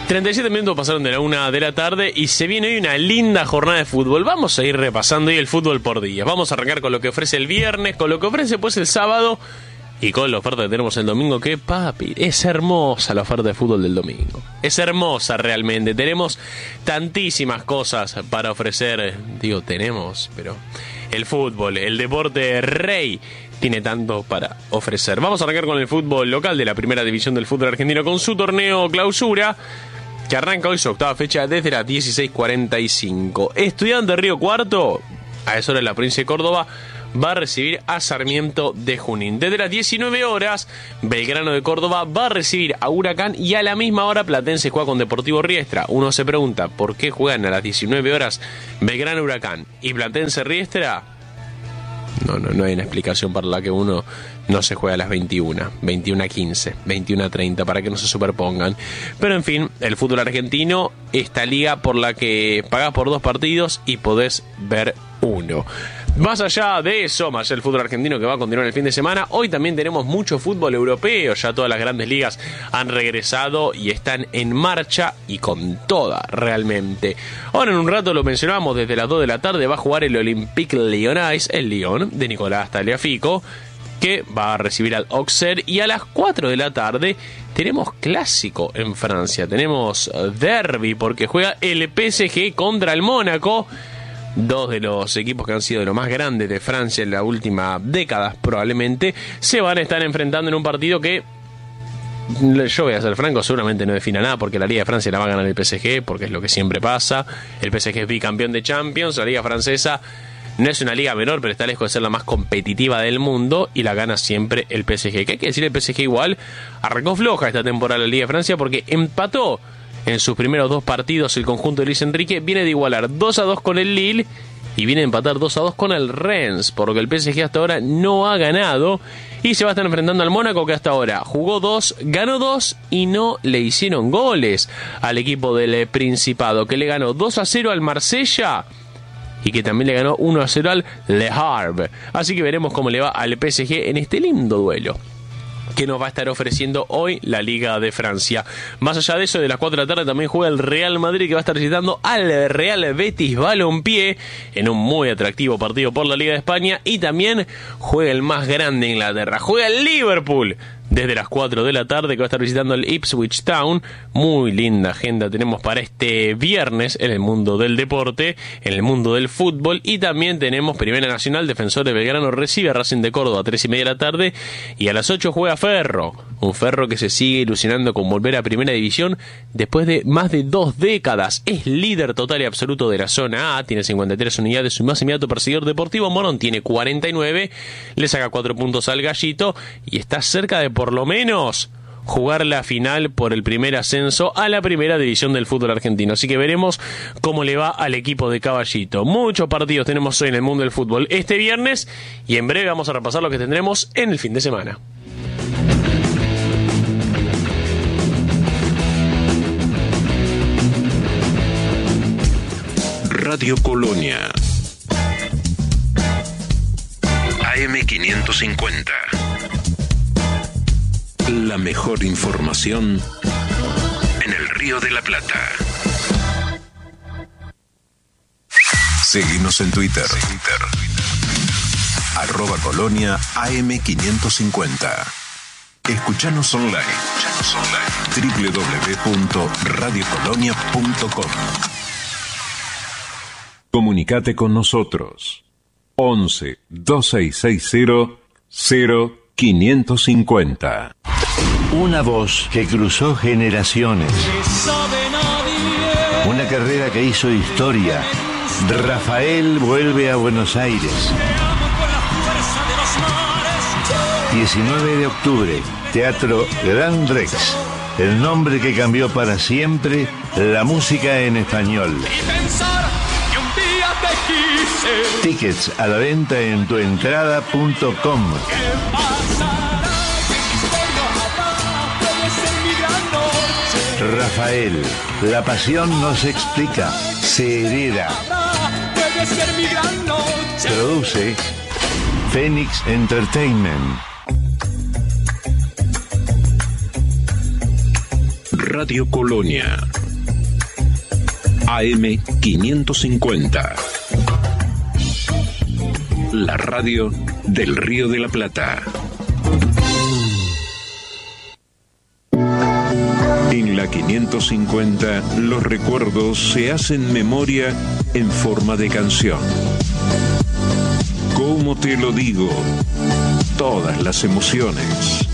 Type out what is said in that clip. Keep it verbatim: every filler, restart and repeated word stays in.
treinta y siete minutos pasaron de la una de la tarde y se viene hoy una linda jornada de fútbol. Vamos a ir repasando hoy el fútbol por día. Vamos a arrancar con lo que ofrece el viernes, con lo que ofrece pues el sábado y con la oferta que tenemos el domingo, que papi, es hermosa la oferta de fútbol del domingo. Es hermosa realmente. Tenemos tantísimas cosas para ofrecer. Digo, tenemos, pero el fútbol, el deporte rey, tiene tanto para ofrecer. Vamos a arrancar con el fútbol local de la primera división del fútbol argentino con su torneo clausura, que arranca hoy su octava fecha desde las dieciséis cuarenta y cinco. Estudiante de Río Cuarto, a esa hora en la provincia de Córdoba, va a recibir a Sarmiento de Junín. Desde las diecinueve horas, Belgrano de Córdoba va a recibir a Huracán y a la misma hora Platense juega con Deportivo Riestra. Uno se pregunta, ¿por qué juegan a las diecinueve horas Belgrano Huracán y Platense Riestra? No, no, no hay una explicación para la que uno no se juega a las veintiuna, veintiuna quince, veintiuna treinta, para que no se superpongan. Pero en fin, el fútbol argentino, esta liga por la que pagás por dos partidos y podés ver uno. Más allá de eso, más allá del fútbol argentino que va a continuar el fin de semana, hoy también tenemos mucho fútbol europeo. Ya todas las grandes ligas han regresado y están en marcha y con toda realmente. Ahora en un rato lo mencionamos, desde las dos de la tarde va a jugar el Olympique Lyonnais, el Lyon de Nicolás Tagliafico, que va a recibir al Auxerre, y a las cuatro de la tarde tenemos clásico en Francia, tenemos derbi porque juega el P S G contra el Mónaco. Dos de los equipos que han sido de lo más grandes de Francia en la última década probablemente se van a estar enfrentando en un partido que, yo voy a ser franco, seguramente no defina nada, porque la Liga de Francia la va a ganar el P S G, porque es lo que siempre pasa. El P S G es bicampeón de Champions, la Liga Francesa no es una liga menor, pero está lejos de ser la más competitiva del mundo y la gana siempre el P S G. ¿Qué hay que decir? El P S G igual arrancó floja esta temporada la Liga de Francia porque empató en sus primeros dos partidos el conjunto de Luis Enrique, viene de igualar dos a dos con el Lille y viene a empatar dos a dos con el Rennes, porque el P S G hasta ahora no ha ganado y se va a estar enfrentando al Mónaco, que hasta ahora jugó dos, ganó dos y no le hicieron goles al equipo del Principado, que le ganó dos a cero al Marsella y que también le ganó uno a cero al Le Havre. Así que veremos cómo le va al P S G en este lindo duelo que nos va a estar ofreciendo hoy la Liga de Francia. Más allá de eso, de las cuatro de la tarde también juega el Real Madrid, que va a estar visitando al Real Betis Balompié en un muy atractivo partido por la Liga de España. Y también juega el más grande de Inglaterra, juega el Liverpool desde las cuatro de la tarde, que va a estar visitando el Ipswich Town. Muy linda agenda tenemos para este viernes en el mundo del deporte, en el mundo del fútbol. Y también tenemos Primera Nacional, Defensor de Belgrano recibe a Racing de Córdoba a tres y media de la tarde, y a las ocho juega Ferro, un Ferro que se sigue ilusionando con volver a Primera División después de más de dos décadas. Es líder total y absoluto de la zona A, tiene cincuenta y tres unidades. Su más inmediato perseguidor Deportivo Morón tiene cuarenta y nueve, le saca cuatro puntos al Gallito y está cerca de por lo menos jugar la final por el primer ascenso a la primera división del fútbol argentino. Así que veremos cómo le va al equipo de Caballito. Muchos partidos tenemos hoy en el mundo del fútbol este viernes y en breve vamos a repasar lo que tendremos en el fin de semana. Radio Colonia A M quinientos cincuenta. La mejor información en el Río de la Plata. Seguinos en Twitter. Twitter. Arroba Colonia A M quinientos cincuenta. Escuchanos online. Escuchanos online. doble u doble u doble u punto radio colonia punto com. Comunicate con nosotros. once, dos seis seis cero, cero quinientos cincuenta. Una voz que cruzó generaciones. Una carrera que hizo historia. Rafael vuelve a Buenos Aires. diecinueve de octubre, Teatro Gran Rex. El nombre que cambió para siempre la música en español. Tickets a la venta en tuentrada punto com. Rafael, la pasión no se explica, se hereda. Produce Phoenix Entertainment. Radio Colonia. A M quinientos cincuenta. La radio del Río de la Plata. En la quinientos cincuenta, los recuerdos se hacen memoria en forma de canción. ¿Cómo te lo digo? Todas las emociones.